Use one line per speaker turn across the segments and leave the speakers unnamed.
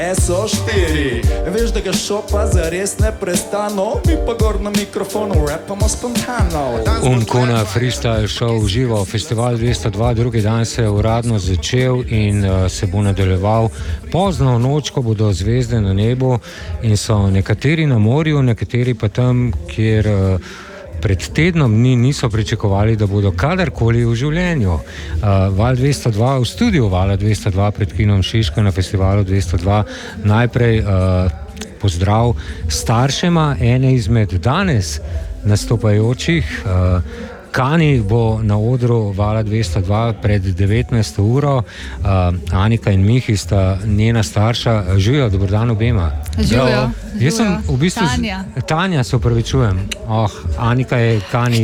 SO4, veš, da ga šopa zares neprestano, mi pa gor na mikrofonu rapamo spontano.
Kuna Freestyle Show živo, festival 202, drugi dan se je uradno začel in se bo nadaljeval pozno v noč, ko bodo zvezde na nebu in so nekateri na morju, nekateri pa tam, kjer pred tednom dni niso pričakovali, da bodo kadarkoli v življenju. Val 202 v studiu Vala 202 pred kinom Šiška na festivalu 202. Najprej pozdrav staršema ene izmed danes nastopajočih. Kani bo na odru Vala 202 pred 19. uro. Anika in Mihi sta njena starša. Živijo, dober dan obema.
Živijo.
Jaz sem v bistvu Tanja, se opravičujem. Anika je Kani.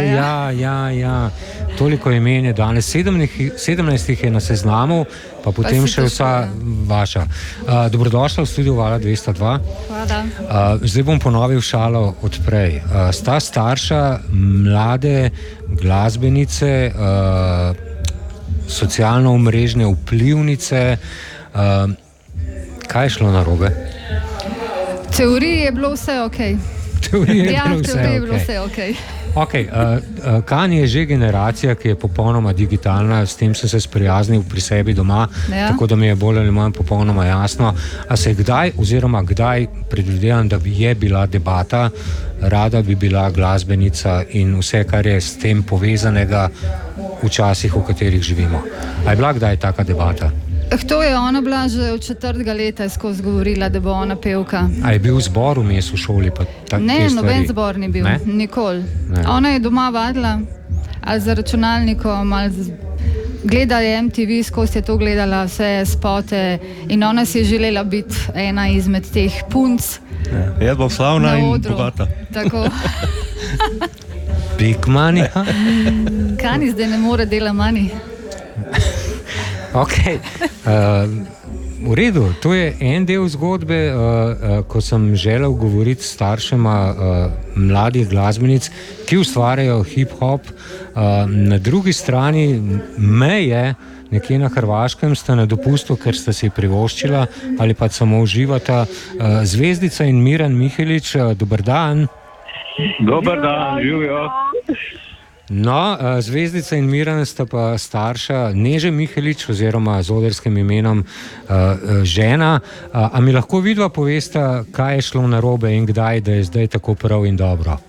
Ja. Toliko imen je danes. 17 je na seznamu, pa potem še vsa vaša. Dobrodošla v studiu Vala 202.
Hvala.
Zdaj bom ponovil šalo od prej. Sta starša mlade glasbenice, socialno omrežne vplivnice. Kaj je šlo narobe?
V teoriji je bilo vse okej.
V teoriji je bilo vse
okej.
Kani je že generacija, ki je popolnoma digitalna, s tem sem se sprijaznil pri sebi doma, tako da mi je bolj ali manj popolnoma jasno. A se kdaj, predvidevam, da je bila debata, rada bi bila glasbenica in vse, kar je s tem povezanega v časih, v katerih živimo. A je bila kdaj taka debata?
To je ona bila že od 4. leta skozi govorila, da bo ona pevka.
A je bil zbor vmes v šoli?
Ne, noben zbor ni bil, nikoli. Ona je doma vadila, ali za računalnikom, ali gledala MTV, skozi je to gledala, vse spote in ona si je želela biti ena izmed teh punc.
Je bo slavna in bogata.
Tako.
Big money.
Kani zdaj ne more dela money.
V redu, to je en del zgodbe, ko sem želel govoriti s staršema mladih glasbenic, ki ustvarjajo hip-hop. Na drugi strani meje, nekje na Hrvaškem, sta na dopustu, ker sta si privoščila ali pa samo uživata. Zvezdica in Miran Mihelič, dober dan.
Dober dan, živijo.
No, Zvezdica in Miran sta pa starša Neže Mihelič oziroma z oderskim imenom žena. A mi lahko vidva povesta, kaj je šlo narobe in kdaj, da je zdaj tako prav in dobro?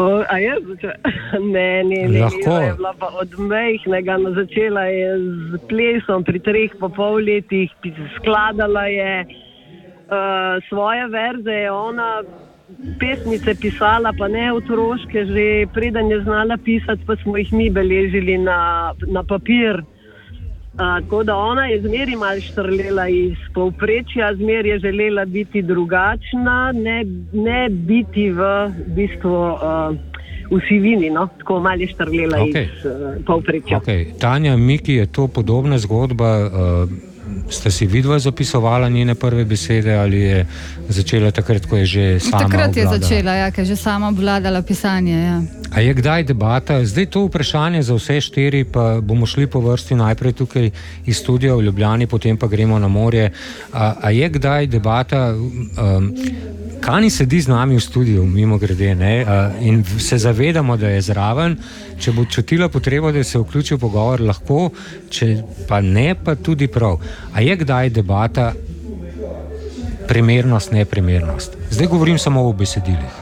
Ne, lahko. Je bila pa od mejhnega, začela je z plesom pri 3,5 letih, skladala je svoje verze, je ona pesmice pisala, pa ne otroške, že preden je znala pisati, pa smo jih mi beležili na papir. Tako da ona je zmeri malo štrlela iz povprečja, zmeri je želela biti drugačna, ne biti v bistvu v sivini, no? Tako malo je štrlela iz povprečja.
Tanja, Miki, je to podobna zgodba? Ste si vidva zapisovala njene prve besede ali je začela takrat, ko je že sama obvladala?
Takrat je začela, ker je že sama obvladala pisanje, ja.
A je kdaj debata, zdaj to vprašanje za vse 4, pa bomo šli po vrsti najprej tukaj iz studia v Ljubljani, potem pa gremo na morje. A je kdaj debata, Kani sedi z nami v studiu, mimo grede, ne? In se zavedamo, da je zraven, če bo čutila potrebo, da se vključi v pogovor, lahko, če pa ne, pa tudi prav. A je kdaj debata primernost, neprimernost? Zdaj govorim samo o besedilih.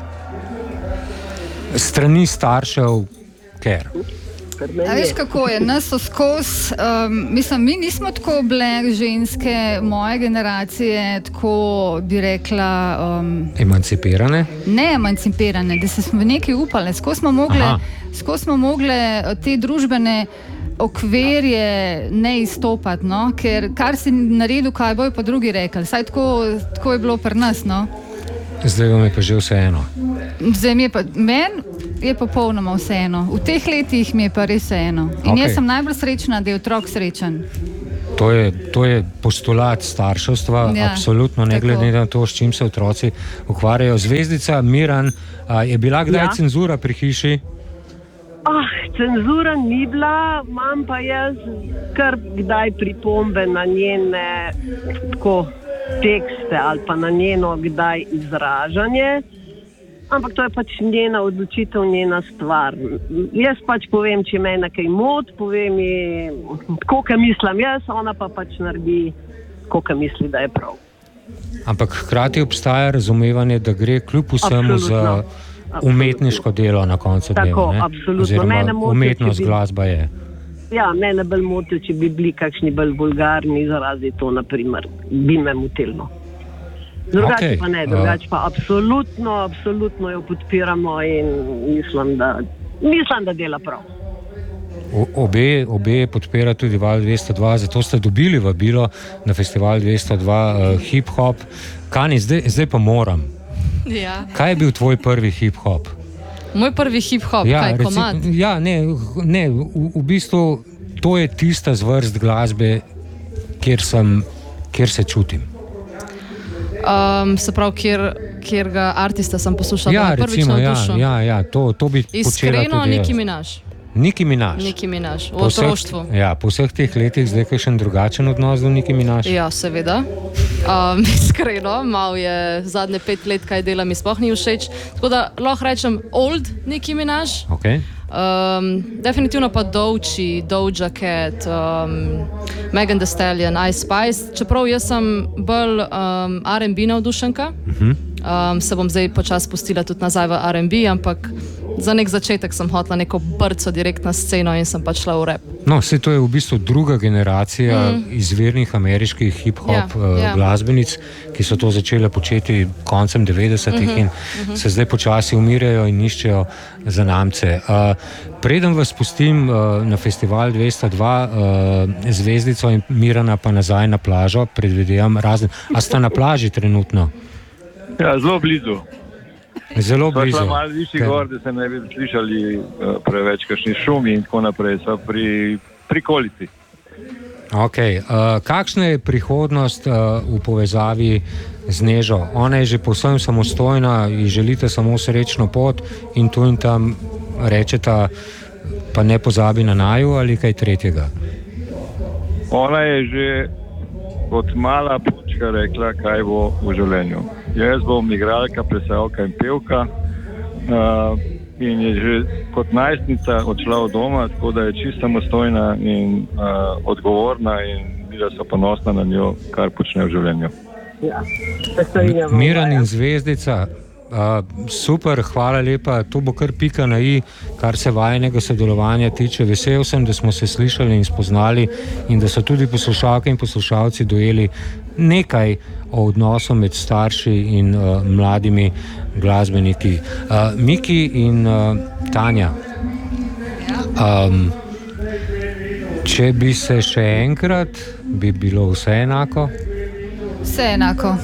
Strani staršev, ker.
A veš, kako je? Nas so skozi, mi nismo tako bile ženske moje generacije, tako bi rekla...
Emancipirane?
Ne emancipirane, da smo nekaj upale. Skozi smo mogle te družbene okvirje ne izstopati, no? Ker kar si naredil, kaj bojo pa drugi rekli. Saj tako je bilo pri nas, no?
Zdaj vam je pa že vseeno.
Meni je popolnoma vseeno. V teh letih mi je pa res vseeno. In jaz sem najbolj srečna, da je otrok srečen.
To je postulat starševstva, absolutno, ne glede na to, s čim se otroci ukvarjajo. Zvezdica, Miran, je bila kdaj cenzura pri hiši?
Cenzura ni bila, imam pa jaz kar kdaj pripombe na njene tako tekste ali pa na njeno kdaj izražanje, ampak to je pač njena odločitev, njena stvar. Jaz pač povem, če me nekaj mot, povem ji, koliko mislim jaz, ona pa pač naredi, koliko misli, da je prav.
Ampak hkrati obstaja razumevanje, da gre kljub vsemu za umetniško delo na koncu dneva.
Tako, absolutno.
Oziroma umetnost glasba je.
Ja, mene bolj moti, če bi bili kakšni bolj vulgarni izrazi, to naprimer bi me motilno. Drugače pa ne, drugače pa absolutno jo podpiramo in mislim, da dela prav.
Obe podpira tudi Val 202, zato ste dobili vabilo na festival 202 hip-hop. Kani, zdaj pa moram.
Ja.
Kaj je bil tvoj prvi hip-hop?
Moj prvi hip-hop, kaj komad?
Ja, ne, v bistvu to je tista zvrst glasbe, kjer se čutim.
Se pravi, kjer ga artista sem poslušal,
ja,
prvič
recimo,
navdušil.
Ja, to bi počela tudi jaz.
Iskreno, Nicki Minaj, v otroštvu.
Ja, po vseh teh letih zdaj je še drugačen odnos do Nicki Minaj?
Ja, seveda. Iskreno, malo je zadnje 5 let, kaj dela mi sploh ni všeč. Tako da lahko rečem old Nicki Minaj.
Okay.
Definitivno pa Doja Cat, Megan Thee Stallion, Ice Spice. Čeprav jaz sem bolj R&B navdušenka, se bom zdaj počasi spustila tudi nazaj v R&B, ampak za nek začetek sem hotela neko brco direkt na sceno in sem pač šla v rap.
No, vse to je v bistvu druga generacija izvirnih ameriških hip-hop glasbenic, ki so to začele početi koncem 90-ih in se zdaj počasi umirajo in iščejo zanamce. Preden vas pustim na festival 202 Zvezdico in Mirana pa nazaj na plažo, predvidevam razen. A sta na plaži trenutno?
Ja, zelo blizu.
Zelo blizu.
So malo višji gor, da se ne bi slišali preveč kakšni šumi in tako naprej, so pri kolici.
Ok, kakšna je prihodnost v povezavi z Nežo? Ona je že povsem samostojna, ji želite samo srečno pot in tu in tam rečeta, pa ne pozabi na naju ali kaj tretjega?
Ona je že kot mala punčka rekla, kaj bo v življenju. Jaz bom igralka, plesalka in pevka in je že kot najstnica odšla od doma, tako da je čisto samostojna in odgovorna in da so ponosna na njo, kar počne v življenju.
Ja.
Miran in Zvezdica, super, hvala lepa, to bo kar pika na i, kar se vajnega sodelovanja tiče. Vesel sem, da smo se slišali in spoznali in da so tudi poslušalke in poslušalci dojeli nekaj o odnosu med starši in mladimi glasbeniki. Miki in Tanja, če bi se še enkrat, bi bilo vse enako?
Vse enako.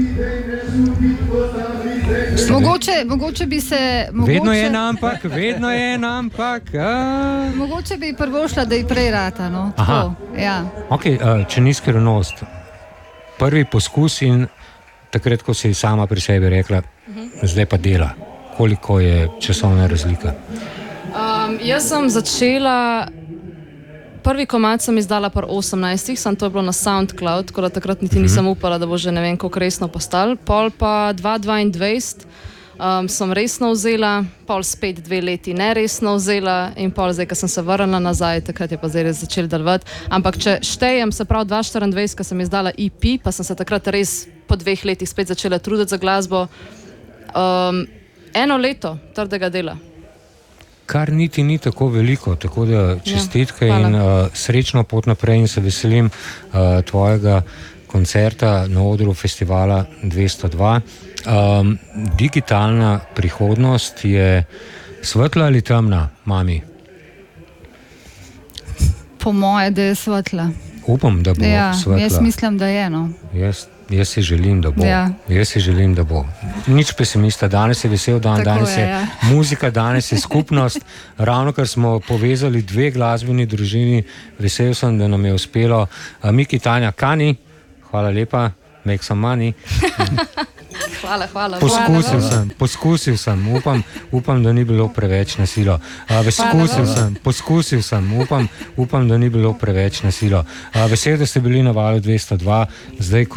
Mogoče bi se...
Vedno je en ampak.
Mogoče bi prvo šla, da ji prej rata, no. Tako, ja.
Ok, če ni skrivnost. Prvi poskus in takrat, ko si sama pri sebi rekla, zdaj pa dela. Koliko je časovna razlika?
Jaz sem začela... Prvi komad sem izdala par 18, sem to je bilo na SoundCloud, tako da takrat niti nisem upala, da bo že ne vem koliko resno postal. Pol pa 2022 sem resno vzela, pol spet 2 leti neresno vzela in pol zdaj, ko sem se vrnila nazaj, takrat je pa zdaj res začeli delovati. Ampak če štejem, se pravi 2024, ko sem izdala EP, pa sem se takrat res po 2 letih spet začela truditi za glasbo, 1 leto trdega dela.
Kar niti ni tako veliko, tako da čestitke in srečno pot naprej in se veselim tvojega koncerta na odru festivala 202. Digitalna prihodnost je svetla ali temna, mami?
Po moje, da je svetla.
Upam, da bo svetla.
Jaz mislim, da je, no.
Jaz si želim, da bo. Jaz si želim, da bo. Nič pesimista, danes je vesel dan, danes je muzika, danes je skupnost. Ravno kar smo povezali 2 glasbeni družini, vesel sem, da nam je uspelo. Miki, Tanja, Kani, hvala lepa, make some money.
Hvala.
Poskusil sem, upam, da ni bilo preveč na silo. Poskusil sem, upam, da ni bilo preveč na silo. Vesel, da ste bili na Valu 202, zdaj, ko